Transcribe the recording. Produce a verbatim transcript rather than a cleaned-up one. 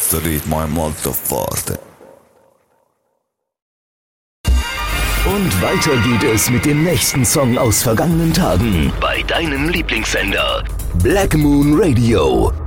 street my molto forte. Und weiter geht es mit dem nächsten Song aus vergangenen Tagen bei deinem Lieblingssender Black Moon Radio.